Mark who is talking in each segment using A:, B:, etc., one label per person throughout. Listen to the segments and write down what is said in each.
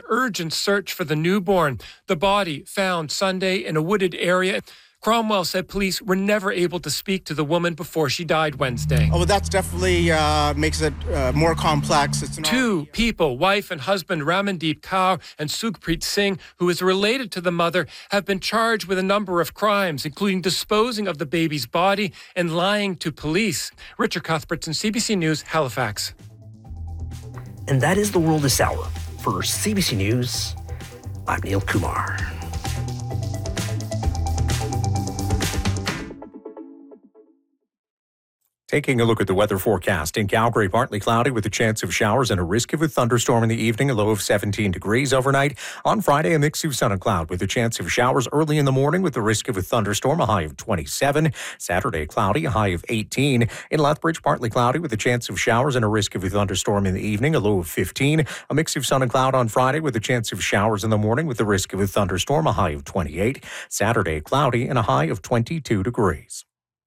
A: urgent search for the newborn. The body found Sunday in a wooded area. Cromwell said police were never able to speak to the woman before she died Wednesday.
B: Oh, well, that's definitely makes it more complex.
A: Two people, wife and husband Ramandeep Kaur and Sukhpreet Singh, who is related to the mother, have been charged with a number of crimes, including disposing of the baby's body and lying to police. Richard Cuthbertson, CBC News, Halifax.
C: And that is the world this hour. For CBC News, I'm Neil Kumar.
D: Taking a look at the weather forecast. In Calgary, partly cloudy with a chance of showers and a risk of a thunderstorm in the evening, a low of 17 degrees overnight. On Friday, a mix of sun and cloud with a chance of showers early in the morning with the risk of a thunderstorm, a high of 27. Saturday, cloudy, a high of 18. In Lethbridge, partly cloudy with a chance of showers and a risk of a thunderstorm in the evening, a low of 15. A mix of sun and cloud on Friday with a chance of showers in the morning with the risk of a thunderstorm, a high of 28. Saturday, cloudy and a high of 22 degrees.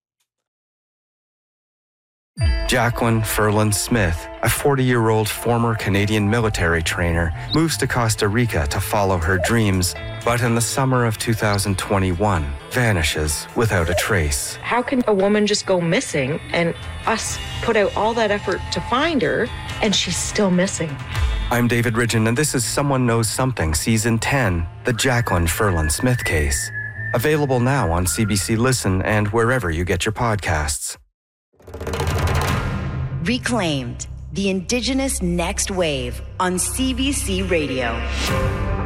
E: Jacqueline Ferland Smith, a 40-year-old former Canadian military trainer, moves to Costa Rica to follow her dreams, but in the summer of 2021, vanishes without a trace.
F: How can a woman just go missing and us put out all that effort to find her and she's still missing?
E: I'm David Ridgen, and this is Someone Knows Something, Season 10, the Jacqueline Ferland Smith case. Available now on CBC Listen and wherever you get your podcasts.
G: Reclaimed, the Indigenous Next Wave on CBC Radio.